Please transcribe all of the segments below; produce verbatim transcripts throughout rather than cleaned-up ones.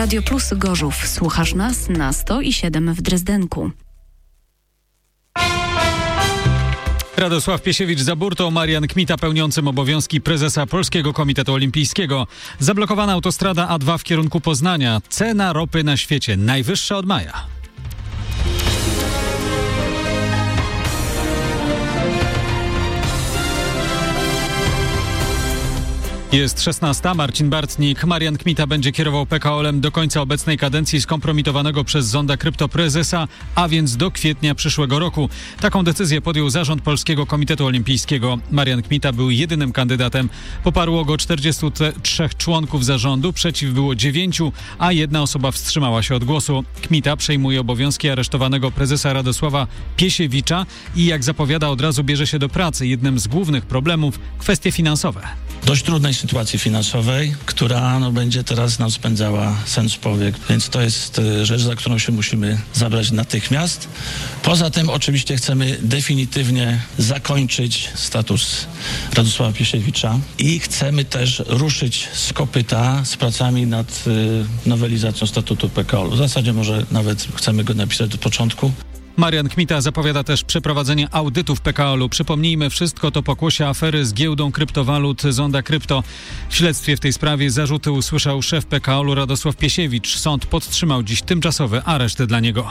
Radio Plus Gorzów. Słuchasz nas na sto i siedem w Drezdenku. Radosław Piesiewicz za burtą, Marian Kmita pełniącym obowiązki prezesa Polskiego Komitetu Olimpijskiego. Zablokowana autostrada A dwa w kierunku Poznania. Cena ropy na świecie najwyższa od maja. Jest szesnasta. Marcin Bartnik. Marian Kmita będzie kierował P K O-em do końca obecnej kadencji skompromitowanego przez zonda kryptoprezesa, a więc do kwietnia przyszłego roku. Taką decyzję podjął zarząd Polskiego Komitetu Olimpijskiego. Marian Kmita był jedynym kandydatem. Poparło go czterdziestu trzech członków zarządu, przeciw było dziewięciu, a jedna osoba wstrzymała się od głosu. Kmita przejmuje obowiązki aresztowanego prezesa Radosława Piesiewicza i jak zapowiada, od razu bierze się do pracy. Jednym z głównych problemów kwestie finansowe. Dość trudnej sytuacji finansowej, która no, będzie teraz nam spędzała sen z powiek, więc to jest y, rzecz, za którą się musimy zabrać natychmiast. Poza tym oczywiście chcemy definitywnie zakończyć status Radosława Piesiewicza i chcemy też ruszyć z kopyta z pracami nad y, nowelizacją statutu P K O. W zasadzie może nawet chcemy go napisać od początku. Marian Kmita zapowiada też przeprowadzenie audytów P K O-u. Przypomnijmy, wszystko to pokłosie afery z giełdą kryptowalut Zonda Krypto. W śledztwie w tej sprawie zarzuty usłyszał szef P K O-u Radosław Piesiewicz. Sąd podtrzymał dziś tymczasowy areszt dla niego.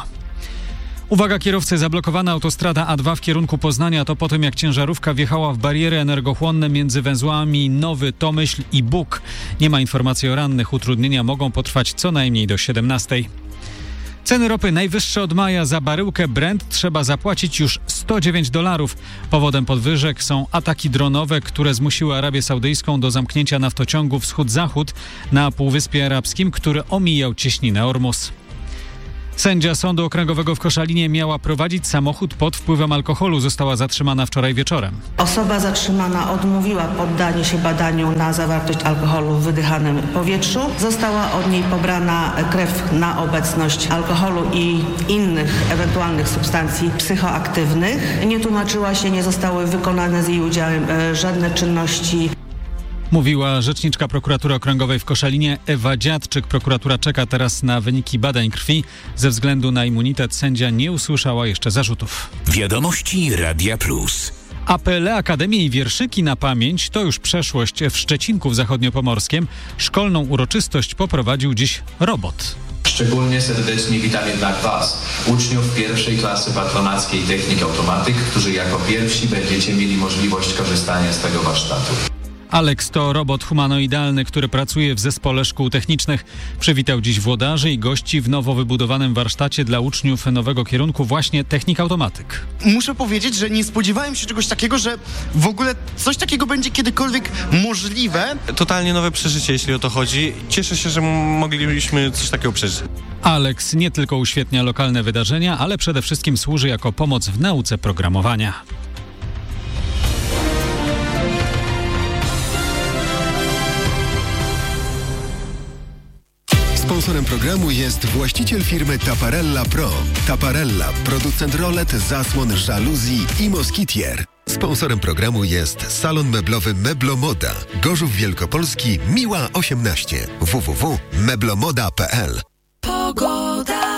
Uwaga kierowcy, zablokowana autostrada A dwa w kierunku Poznania to po tym, jak ciężarówka wjechała w bariery energochłonne między węzłami Nowy Tomyśl i Bóg. Nie ma informacji o rannych. Utrudnienia mogą potrwać co najmniej do siedemnastej. Ceny ropy najwyższe od maja. Za baryłkę Brent trzeba zapłacić już sto dziewięć dolarów. Powodem podwyżek są ataki dronowe, które zmusiły Arabię Saudyjską do zamknięcia naftociągu Wschód-Zachód na Półwyspie Arabskim, który omijał cieśninę Ormus. Sędzia Sądu Okręgowego w Koszalinie miała prowadzić samochód pod wpływem alkoholu. Została zatrzymana wczoraj wieczorem. Osoba zatrzymana odmówiła poddanie się badaniu na zawartość alkoholu w wydychanym powietrzu. Została od niej pobrana krew na obecność alkoholu i innych ewentualnych substancji psychoaktywnych. Nie tłumaczyła się, nie zostały wykonane z jej udziałem e, żadne czynności. Mówiła rzeczniczka Prokuratury Okręgowej w Koszalinie Ewa Dziadczyk. Prokuratura czeka teraz na wyniki badań krwi. Ze względu na immunitet sędzia nie usłyszała jeszcze zarzutów. Wiadomości Radia Plus. A P L E, Akademie i wierszyki na pamięć to już przeszłość. W Szczecinku w Zachodniopomorskiem szkolną uroczystość poprowadził dziś robot. Szczególnie serdecznie witam jednak Was, uczniów pierwszej klasy patronackiej Technik Automatyk, którzy jako pierwsi będziecie mieli możliwość korzystania z tego warsztatu. Alex to robot humanoidalny, który pracuje w zespole szkół technicznych. Przywitał dziś włodarzy i gości w nowo wybudowanym warsztacie dla uczniów nowego kierunku właśnie Technik Automatyk. Muszę powiedzieć, że nie spodziewałem się czegoś takiego, że w ogóle coś takiego będzie kiedykolwiek możliwe. Totalnie nowe przeżycie, jeśli o to chodzi. Cieszę się, że mogliśmy coś takiego przeżyć. Alex nie tylko uświetnia lokalne wydarzenia, ale przede wszystkim służy jako pomoc w nauce programowania. Sponsorem programu jest właściciel firmy Taparella Pro. Taparella, producent rolet, zasłon, żaluzji i moskitier. Sponsorem programu jest salon meblowy Meblomoda. Gorzów Wielkopolski, Miła osiemnaście. w w w kropka meblomoda kropka p l. Pogoda.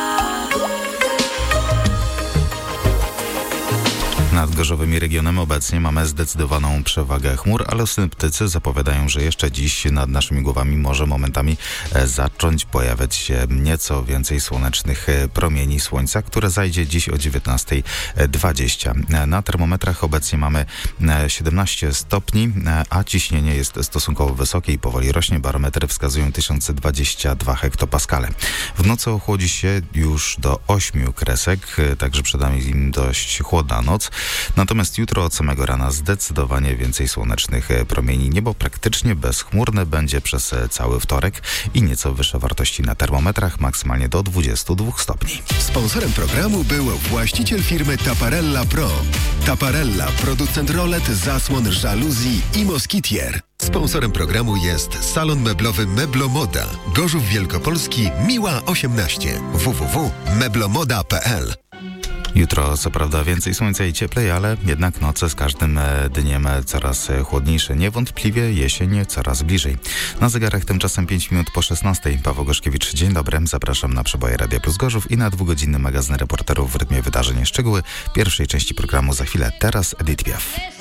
Nad Gorzowymi regionem obecnie mamy zdecydowaną przewagę chmur, ale synoptycy zapowiadają, że jeszcze dziś nad naszymi głowami może momentami zacząć pojawiać się nieco więcej słonecznych promieni słońca, które zajdzie dziś o dziewiętnasta dwadzieścia. Na termometrach obecnie mamy siedemnaście stopni, a ciśnienie jest stosunkowo wysokie i powoli rośnie. Barometry wskazują tysiąc dwadzieścia dwa hektopaskale. W nocy ochłodzi się już do ośmiu kresek, także przed nami dość chłodna noc. Natomiast jutro od samego rana zdecydowanie więcej słonecznych promieni. Niebo praktycznie bezchmurne będzie przez cały wtorek i nieco wyższe wartości na termometrach, maksymalnie do dwudziestu dwóch stopni. Sponsorem programu był właściciel firmy Taparella Pro. Taparella, producent rolet, zasłon, żaluzji i moskitier. Sponsorem programu jest salon meblowy Meblomoda. Gorzów Wielkopolski, Miła osiemnaście. w w w kropka meblomoda kropka p l. Jutro co prawda więcej słońca i cieplej, ale jednak noce z każdym dniem coraz chłodniejsze. Niewątpliwie jesień coraz bliżej. Na zegarach tymczasem pięć minut po szesnastej. Paweł Gorzkiewicz, dzień dobry. Zapraszam na przeboje Radia Plus Gorzów i na dwugodzinny magazyn reporterów w rytmie wydarzeń. Szczegóły pierwszej części programu za chwilę. Teraz Edith Piaf.